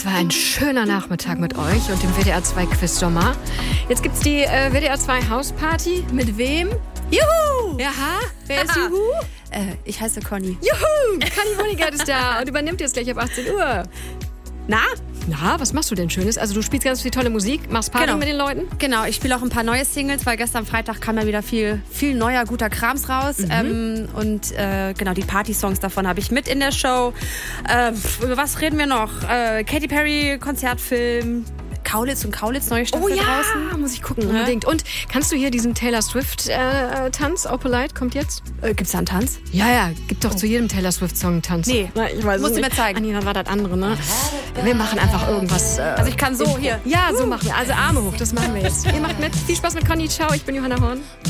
Das war ein schöner Nachmittag mit euch und dem WDR 2 Quiz Sommer. Jetzt gibt's die WDR 2 Hausparty. Mit wem? Juhu! Ja, wer ist Juhu? Ich heiße Conny. Juhu! Conny Honigert ist da und übernimmt jetzt gleich ab 18 Uhr. Na, was machst du denn Schönes? Also du spielst ganz viel tolle Musik, machst Party mit den Leuten? Genau, ich spiele auch ein paar neue Singles, weil gestern Freitag kam ja wieder viel neuer, guter Krams raus. Genau, die Party-Songs davon habe ich mit in der Show. Über was reden wir noch? Katy Perry, Konzertfilm, Kaulitz und Kaulitz, neue Staffel draußen. Muss ich gucken, unbedingt. Und kannst du hier diesen Taylor Swift-Tanz, Opalite, kommt jetzt? Gibt's da einen Tanz? Ja, gibt doch zu jedem Taylor Swift-Song einen Tanz. Nee, ich weiß musst du mir zeigen. Anni, dann war das andere, ne? Wir machen einfach irgendwas. Also ich kann so, hier. Ja, so machen wir. Also Arme hoch, das machen wir jetzt. Ihr macht mit. Viel Spaß mit Conny. Ciao, ich bin Johanna Horn.